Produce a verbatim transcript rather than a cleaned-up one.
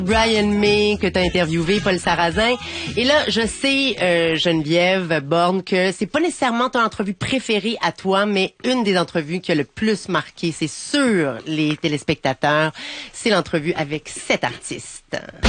Brian May, que tu as interviewé, Paul Sarrazin. Et là, je sais, euh, Geneviève Borne, que c'est pas nécessairement ton entrevue préférée à toi, mais une des entrevues qui a le plus marqué, c'est sur les téléspectateurs, c'est l'entrevue avec cet artiste.